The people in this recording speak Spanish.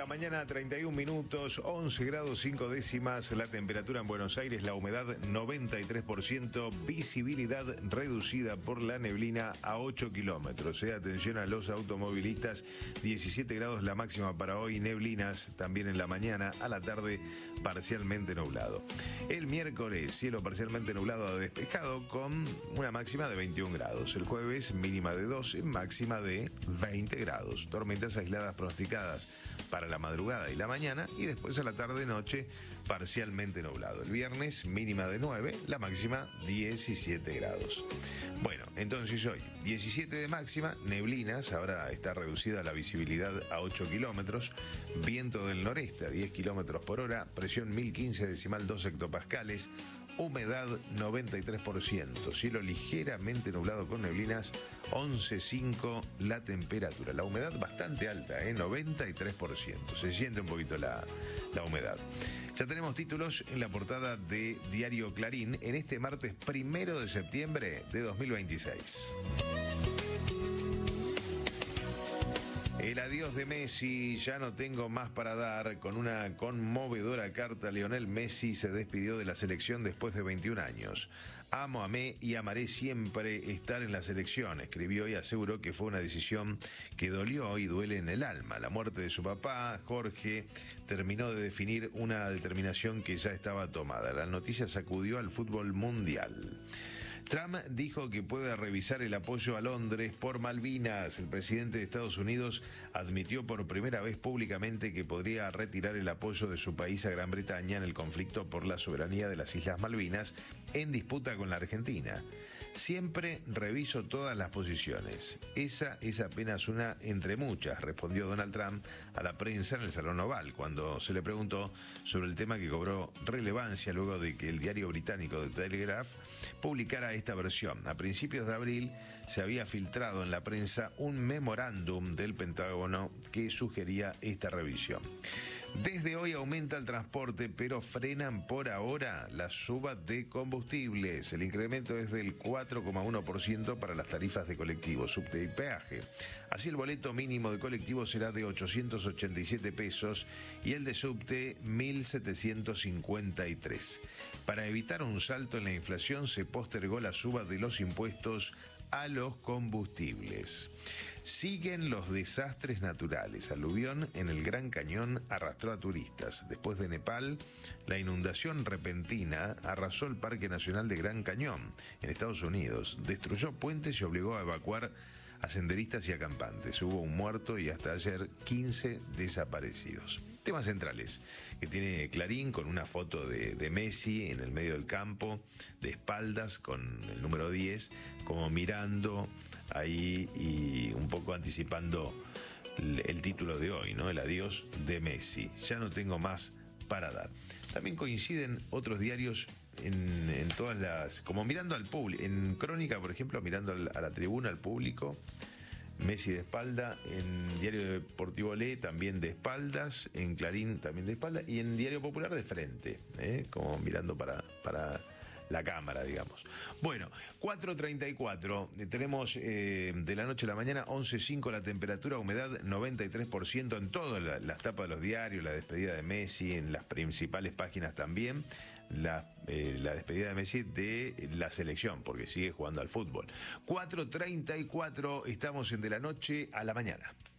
la mañana, 31 minutos, 11 grados 5 décimas, la temperatura en Buenos Aires, la humedad 93%, visibilidad reducida por la neblina a 8 kilómetros. Atención a los automovilistas, 17 grados la máxima para hoy, neblinas también en la mañana, a la tarde parcialmente nublado. El miércoles, cielo parcialmente nublado a despejado con una máxima de 21 grados. El jueves, mínima de 12, máxima de 20 grados. Tormentas aisladas pronosticadas para la madrugada y la mañana, y después a la tarde-noche parcialmente nublado. El viernes, mínima de 9, la máxima 17 grados. Bueno, entonces hoy, 17 de máxima, neblinas, ahora está reducida la visibilidad a 8 kilómetros, viento del noreste a 10 kilómetros por hora, presión 1015,2 hectopascales, humedad 93%, cielo ligeramente nublado con neblinas, 11,5 la temperatura. La humedad bastante alta, 93%, se siente un poquito la humedad. Ya tenemos títulos en la portada de Diario Clarín en este martes 1 de septiembre de 2026. El adiós de Messi, ya no tengo más para dar. Con una conmovedora carta, Lionel Messi se despidió de la selección después de 21 años. Amé y amaré siempre estar en la selección, escribió y aseguró que fue una decisión que dolió y duele en el alma. La muerte de su papá, Jorge, terminó de definir una determinación que ya estaba tomada. La noticia sacudió al fútbol mundial. Trump dijo que puede revisar el apoyo a Londres por Malvinas. El presidente de Estados Unidos admitió por primera vez públicamente que podría retirar el apoyo de su país a Gran Bretaña en el conflicto por la soberanía de las Islas Malvinas en disputa con la Argentina. Siempre reviso todas las posiciones. Esa es apenas una entre muchas, respondió Donald Trump a la prensa en el Salón Oval, cuando se le preguntó sobre el tema que cobró relevancia luego de que el diario británico The Telegraph publicara esta versión. A principios de abril se había filtrado en la prensa un memorándum del Pentágono que sugería esta revisión. Desde hoy aumenta el transporte, pero frenan por ahora la suba de combustibles. El incremento es del 4,1% para las tarifas de colectivo, subte y peaje. Así el boleto mínimo de colectivo será de 887 pesos y el de subte 1.753. Para evitar un salto en la inflación se postergó la suba de los impuestos a los combustibles. Siguen los desastres naturales. Aluvión en el Gran Cañón arrastró a turistas. Después de Nepal, la inundación repentina arrasó el Parque Nacional de Gran Cañón, en Estados Unidos. Destruyó puentes y obligó a evacuar a senderistas y acampantes. Hubo un muerto y hasta ayer 15 desaparecidos. Temas centrales que tiene Clarín con una foto de Messi en el medio del campo, de espaldas, con el número 10, como mirando ahí y un poco anticipando el título de hoy, ¿no? El adiós de Messi. Ya no tengo más para dar. También coinciden otros diarios en todas las, como mirando al público, en Crónica, por ejemplo, mirando a la tribuna, al público, Messi de espalda, en Diario Deportivo Le también de espaldas, en Clarín también de espalda y en Diario Popular de frente, como mirando para la cámara, digamos. Bueno, 4:34, tenemos de la noche a la mañana, 11,5 la temperatura, humedad 93% en todas las tapas de los diarios, la despedida de Messi, en las principales páginas también, la despedida de Messi de la selección, porque sigue jugando al fútbol. 4:34, estamos en de la noche a la mañana.